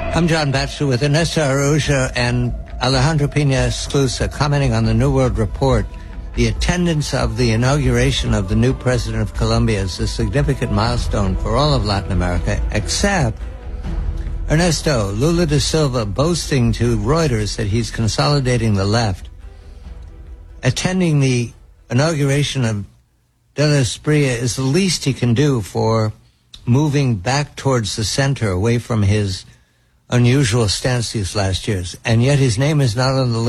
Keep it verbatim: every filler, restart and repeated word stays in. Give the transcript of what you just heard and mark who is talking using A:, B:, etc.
A: I'm John Batchelor with Ernesto Araujo and Alejandro Pina Esclusa commenting on the New World Report. The attendance of the inauguration of the new president of Colombia is a significant milestone for all of Latin America, except Ernesto, Lula da Silva boasting to Reuters that he's consolidating the left. Attending the inauguration of De la Espriella is the least he can do for moving back towards the center, away from his unusual stance these last years. And yet his name is not on the list.